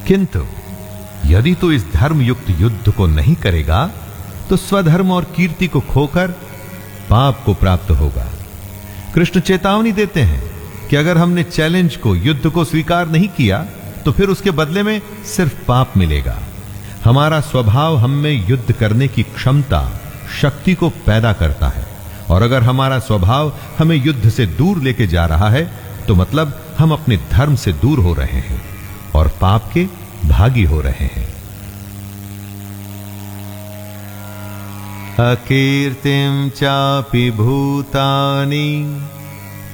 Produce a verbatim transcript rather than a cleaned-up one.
किंतु यदि तू इस धर्म युक्त युद्ध को नहीं करेगा तो स्वधर्म और कीर्ति को खोकर पाप को प्राप्त होगा। कृष्ण चेतावनी देते हैं कि अगर हमने चैलेंज को, युद्ध को स्वीकार नहीं किया तो फिर उसके बदले में सिर्फ पाप मिलेगा। हमारा स्वभाव हम में युद्ध करने की क्षमता, शक्ति को पैदा करता है, और अगर हमारा स्वभाव हमें युद्ध से दूर लेके जा रहा है तो मतलब हम अपने धर्म से दूर हो रहे हैं और पाप के भागी हो रहे हैं। अकीर्तिम चापि भूतानि